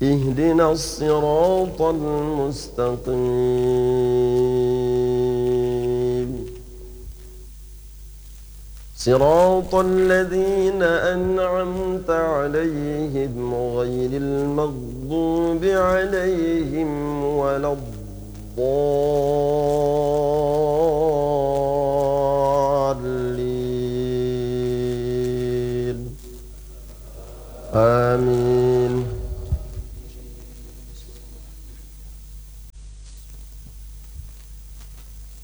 اهدنا الصراط المستقيم صراط الذين أنعمت عليهم غير المغضوب عليهم ولا الضالين آمين.